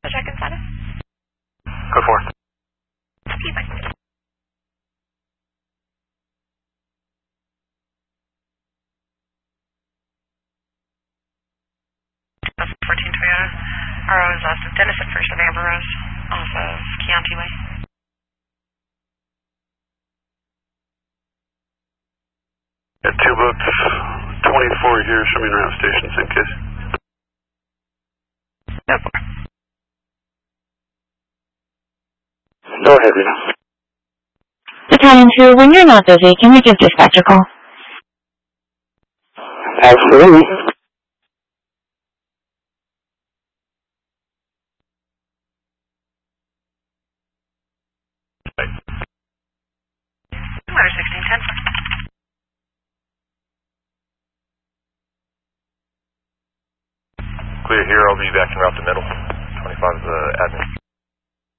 the check-in status? Go for it. Okay, bye. That's 14 Toyota. RO is Dennis at First and Amber Rose off of Chianti Way. Got 2 books, 24 here, show me around stations in case. No. Go ahead, Reno. Battalion 2, when you're not busy, can you give dispatch a call? Absolutely. Letter 1610. Clear here, I'll be back in route to middle. 25 is the admin.